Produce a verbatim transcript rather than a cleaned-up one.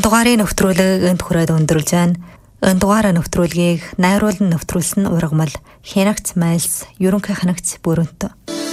Энэ дугаарыг нэвтрүүлэг энд хүрээд өндөрлж байна. Энэ дугаараа нэвтрүүлгийг найруулан нэвтрүүлсэн ургамал Хянагц Майлс ерөнхий хянагч Бүрэнт.